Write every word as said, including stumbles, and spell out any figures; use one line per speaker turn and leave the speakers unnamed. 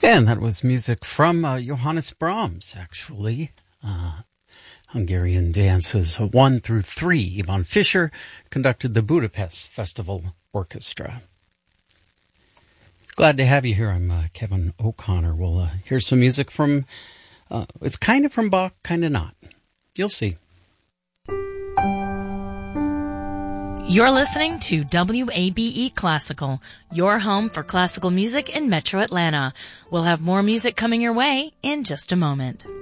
And that was music from uh, Johannes Brahms, actually. Uh, Hungarian dances one through three. Ivan Fischer conducted the Budapest Festival Orchestra. Glad to have you here. I'm uh, Kevin O'Connor. We'll uh, hear some music from, uh, it's kind of from Bach, kind of not. You'll see.
You're listening to W A B E Classical, your home for classical music in Metro Atlanta. We'll have more music coming your way in just a moment.